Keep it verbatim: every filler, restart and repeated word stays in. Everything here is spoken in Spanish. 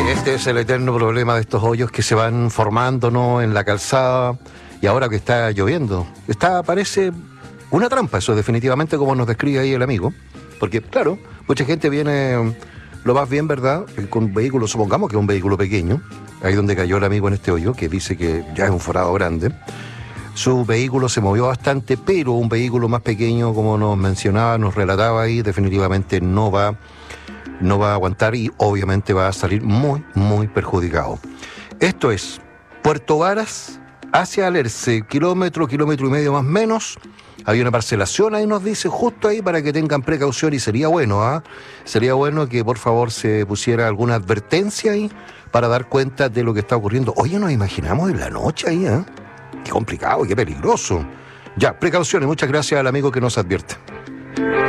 Este es el eterno problema de estos hoyos que se van formando, ¿no?, en la calzada, y ahora que está lloviendo. Está, parece una trampa, eso definitivamente, como nos describe ahí el amigo. Porque, claro, mucha gente viene lo más bien, ¿verdad?, con un vehículo, supongamos que es un vehículo pequeño, ahí donde cayó el amigo en este hoyo, que dice que ya es un forado grande. Su vehículo se movió bastante, pero un vehículo más pequeño, como nos mencionaba, nos relataba ahí, definitivamente no va, no va a aguantar y obviamente va a salir muy, muy perjudicado. Esto es Puerto Varas hacia Alerce, kilómetro, kilómetro y medio más o menos. Había una parcelación ahí, nos dice, justo ahí, para que tengan precaución, y sería bueno, ¿ah? ¿eh? Sería bueno que por favor se pusiera alguna advertencia ahí para dar cuenta de lo que está ocurriendo. Oye, nos imaginamos en la noche ahí, ¿eh? Qué complicado, qué peligroso. Ya, precauciones, muchas gracias al amigo que nos advierte.